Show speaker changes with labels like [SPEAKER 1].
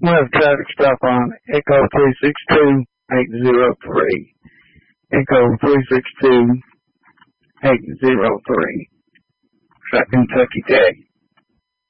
[SPEAKER 1] We have a traffic stop on Echo 362803. Echo 362803. Kentucky Tech.